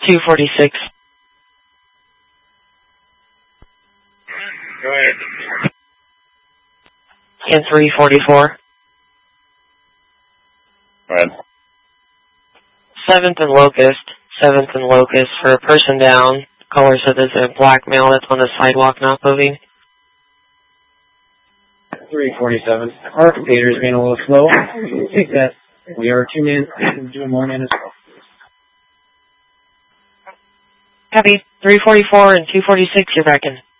246. Go ahead. And 344. Go ahead. 7th and Locust. 7th and Locust for a person down. Caller said there's a black male that's on the sidewalk not moving. 347. Our computer is being a little slow. Take that. We are 2 men doing 1 man as well. Copy. 344 and 246, you're back in.